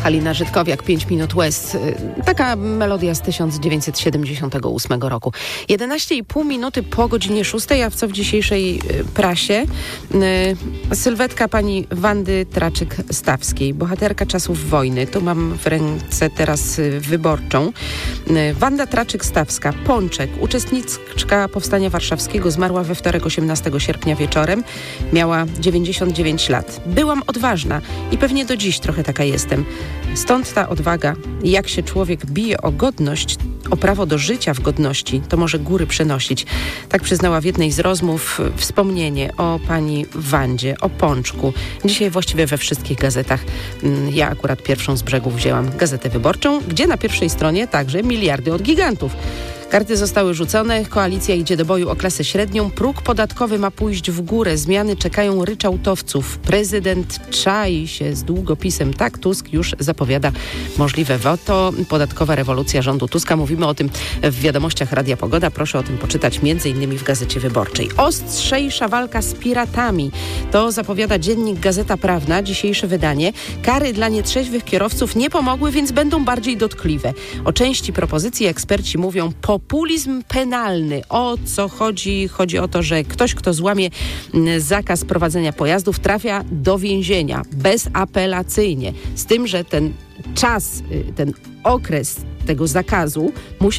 Halina Żydkowiak, 5 minut łez. Taka melodia z 1978 roku. 11,5 minuty po godzinie 6, a w co w dzisiejszej prasie? Sylwetka pani Wandy Traczyk-Stawskiej, bohaterka czasów wojny. Tu mam w ręce teraz Wyborczą. Wanda Traczyk-Stawska, Pączek, uczestniczka Powstania Warszawskiego, zmarła we wtorek 18 sierpnia wieczorem. Miała 99 lat. Byłam odważna i pewnie do dziś trochę taka jestem. Stąd ta odwaga. Jak się człowiek bije o godność, o prawo do życia w godności, to może góry przenosić. Tak przyznała w jednej z rozmów wspomnienie o pani Wandzie, o Pączku. Dzisiaj właściwie we wszystkich gazetach. Ja akurat pierwszą z brzegów wzięłam Gazetę Wyborczą, gdzie na pierwszej stronie także miliardy od gigantów. Karty zostały rzucone, koalicja idzie do boju o klasę średnią, próg podatkowy ma pójść w górę, zmiany czekają ryczałtowców. Prezydent czai się z długopisem, tak Tusk już zapowiada możliwe weto. Podatkowa rewolucja rządu Tuska. Mówimy o tym w wiadomościach Radia Pogoda. Proszę o tym poczytać m.in. w Gazecie Wyborczej. Ostrzejsza walka z piratami. To zapowiada dziennik Gazeta Prawna, dzisiejsze wydanie. Kary dla nietrzeźwych kierowców nie pomogły, więc będą bardziej dotkliwe. O części propozycji eksperci mówią populizm penalny. O co chodzi? Chodzi o to, że ktoś, kto złamie zakaz prowadzenia pojazdów, trafia do więzienia bezapelacyjnie. Z tym, że ten czas, ten okres tego zakazu musi